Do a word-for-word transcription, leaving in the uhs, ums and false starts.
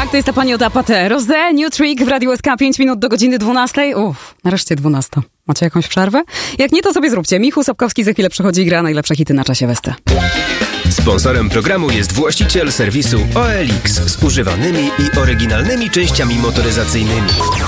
Tak, to jest ta pani od Apate. Rosé, New Trick w Radiu S K, pięć minut do godziny dwunastej. Uff, nareszcie dwunasta. Macie jakąś przerwę? Jak nie, to sobie zróbcie. Michał Sobkowski za chwilę przychodzi i gra najlepsze hity na czasie Westy. Sponsorem programu jest właściciel serwisu O L X z używanymi i oryginalnymi częściami motoryzacyjnymi.